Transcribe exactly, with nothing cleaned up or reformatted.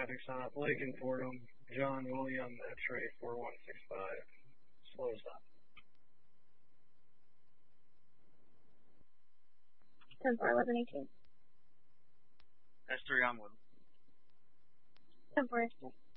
traffic stop, Lincoln Fordham, John William, X-ray four one six five. Slow stop. ten four eleven eighteen. S three on one. ten four.